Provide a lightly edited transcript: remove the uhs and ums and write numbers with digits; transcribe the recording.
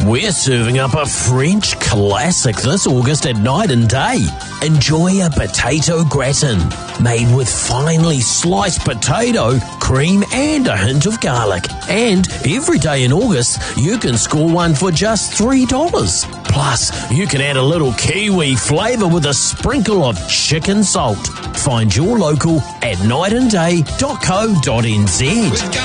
We're serving up a French classic this August at Night and Day. Enjoy a potato gratin made with finely sliced potato, cream and a hint of garlic. And every day in August, you can score one for just $3. Plus, you can add a little kiwi flavour with a sprinkle of chicken salt. Find your local at nightandday.co.nz.